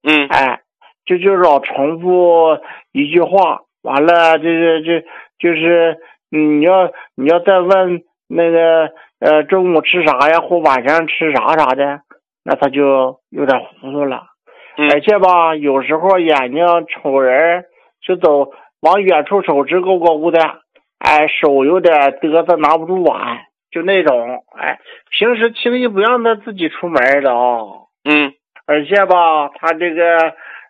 就老重复一句话，完了就是你要再问那个中午吃啥呀，或晚上吃啥的，那他就有点糊涂了。而且吧，有时候眼睛瞅人就走往远处瞅直勾勾的，手有点嘚瑟拿不住碗，就那种平时轻易不让他自己出门的而且吧，他这个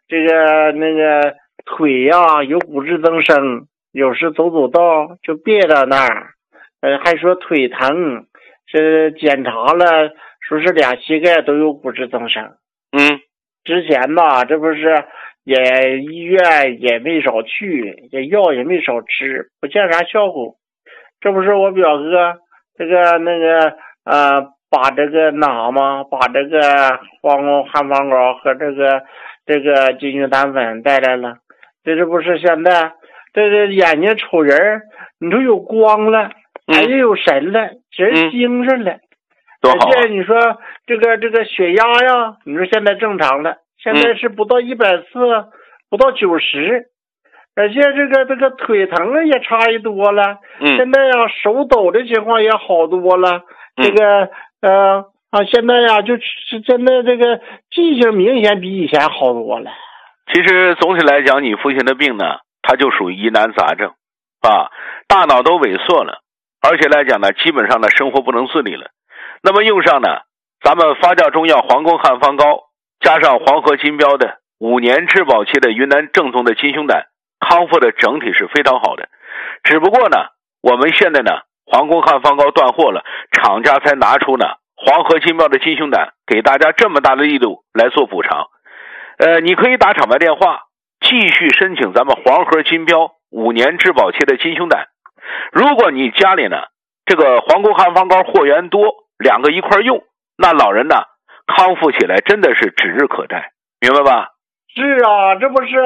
腿呀有骨质增生，有时走道就别到那儿，还说腿疼，是检查了说是俩膝盖都有骨质增生。之前吧，这不是也医院也没少去，也药也没少吃，不见啥效果。这不是我表哥把这个把这个汉方膏和这个金熊胆粉带来了，这不是现在这眼睛瞅人，你说有光了，也有神了，人精神了。而且你说这个血压呀，你说现在正常了，现在是不到140，不到90，而且这个腿疼也差异多了。现在呀手抖的情况也好多了。现在呀就是真的这个记性明显比以前好多了。 其实总体来讲，你父亲的病呢，他就属于疑难杂症大脑都萎缩了，而且来讲呢，基本上呢生活不能自理了。那么用上呢咱们发酵中药皇宫汉方膏，加上黄河金标的5年质保期的云南正宗的金熊胆，康复的整体是非常好的。只不过呢我们现在呢皇宫汉方膏断货了，厂家才拿出呢黄河金标的金熊胆给大家这么大的力度来做补偿。你可以打厂牌电话继续申请咱们黄河金标5年质保期的金熊胆。如果你家里呢这个皇宫汉方膏货源多，2个一块用，那老人呢康复起来真的是指日可待，明白吧？ 是啊，这不是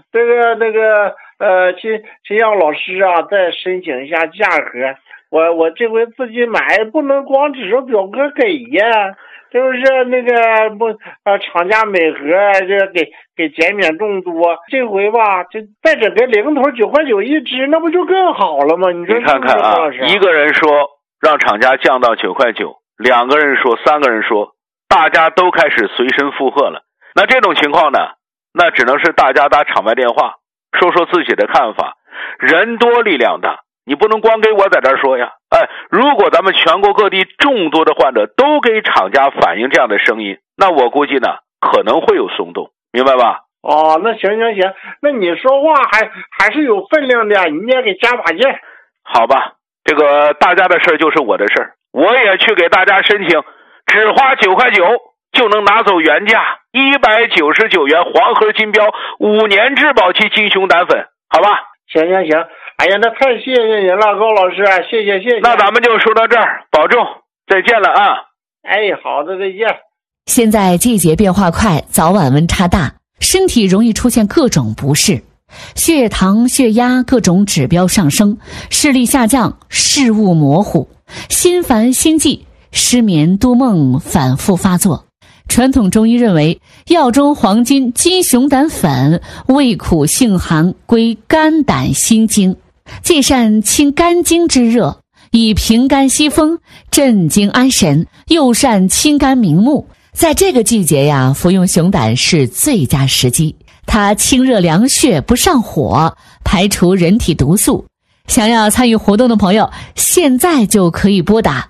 秦阳老师啊，再申请一下价格。我这回自己买，不能光指着表哥给呀，就是厂家每盒这给减免众多。这回吧，就再整个零头9.9块一支，那不就更好了吗？你说你看看一个人说让厂家降到9.9块，2个人说，3个人说，大家都开始随身附和了。那这种情况呢，那只能是大家打厂牌电话说说自己的看法，人多力量大，你不能光给我在这说呀。如果咱们全国各地众多的患者都给厂家反映这样的声音，那我估计呢可能会有松动，明白吧？ 那行，那你说话还是有分量的，你也给加把劲。 好吧，这个大家的事就是我的事，我也去给大家申请，只花9.9块就能拿走原价199元黄河金标5年质保期金熊胆粉，好吧？ 行，哎呀，那太谢谢您了，高老师，谢谢。 那咱们就说到这儿，保重，再见了啊！ 好的，再见。 现在季节变化快，早晚温差大，身体容易出现各种不适，血糖、血压各种指标上升，视力下降，视物模糊，心烦心悸，失眠多梦反复发作。传统中医认为，药中黄金金熊胆粉味苦性寒，归肝胆心经，既善清肝经之热，以平肝息风，镇惊安神，又善清肝明目。在这个季节呀，服用熊胆是最佳时机，它清热凉血，不上火，排除人体毒素。想要参与活动的朋友，现在就可以拨打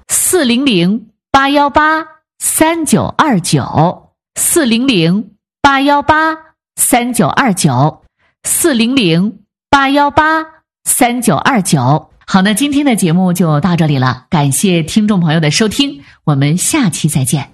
400-818-3929 400-818-3929 400-818-3929。好，那今天的节目就到这里了，感谢听众朋友的收听，我们下期再见。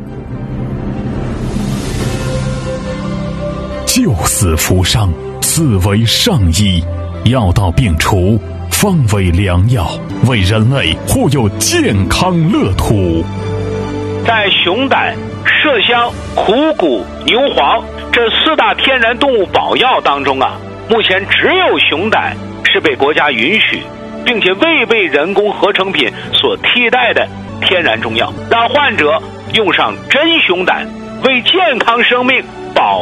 救死扶伤，此为上医，药到病除，方为良药，为人类护佑健康乐土。 在熊胆、麝香、虎骨、牛黄这4大天然动物保药当中啊，目前只有熊胆是被国家允许，并且未被人工合成品所替代的天然中药，让患者用上真熊胆，为健康生命保